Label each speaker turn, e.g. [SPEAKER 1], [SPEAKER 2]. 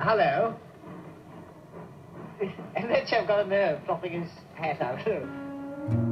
[SPEAKER 1] hello. And that chap got a nerve flopping his hat out.